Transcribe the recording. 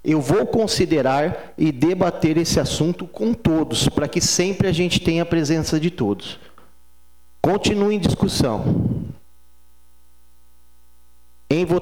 Eu vou considerar e debater esse assunto com todos, para que sempre a gente tenha a presença de todos. Continue em discussão. Em votação.